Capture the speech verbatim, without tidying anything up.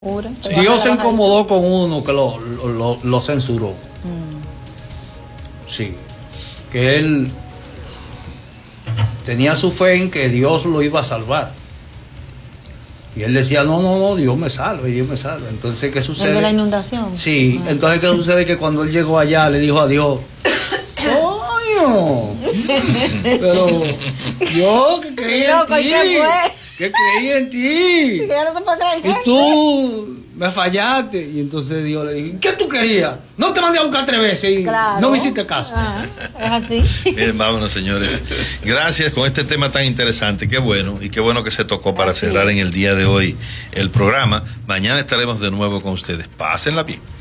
Dios se incomodó con uno que lo, lo, lo censuró. Mm. Sí, que él tenía su fe en que Dios lo iba a salvar. Y él decía, no, no, no, Dios me salve, Dios me salve. Entonces, ¿qué sucede? ¿El de la inundación? Sí, ah. Entonces, ¿qué sucede? Que cuando él llegó allá, le dijo a Dios, ¡coño! Pero yo que creí en loco, ti, que creí en ti, que ya no se puede creer. Y tú me fallaste. Y entonces Dios le dijo, ¿qué tú querías? No te mandé a buscar tres veces y claro. No me hiciste caso. Ah, es así. Bien, vámonos, señores. Gracias con este tema tan interesante. Qué bueno, y qué bueno que se tocó para así cerrar es. En el día de hoy el programa. Mañana estaremos de nuevo con ustedes. Pásenla bien.